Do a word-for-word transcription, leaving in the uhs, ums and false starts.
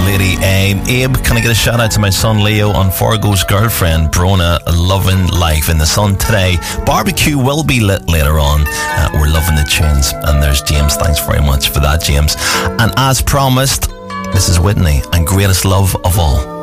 Lady A. Abe, can I get a shout out to my son Leo on Fargo's girlfriend Brona, loving life in the sun today. Barbecue will be lit later on. Uh, we're loving the tunes. And there's James. Thanks very much for that, James. And as promised, this is Whitney and Greatest Love of All.